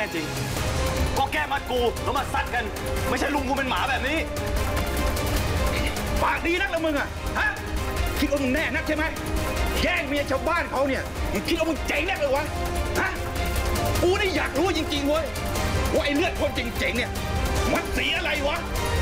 น่จริงก็แก้มัดกูแล้วมาซัดกันไม่ใช่ลุงกูเป็นหมาแบบนี้ปากดีนักละมึงอะฮะคิดว่ามึงแน่นักใช่ไหมแย่งเมียชาวบ้านเขาเนี่ยมึงคิดว่ามึงเจ๋งนักเลยวะฮะกูนี่อยากรู้จริงๆเว้ยว่าไอ้เลือดคนเจ๋งๆเนี่ยมันสีอะไรวะ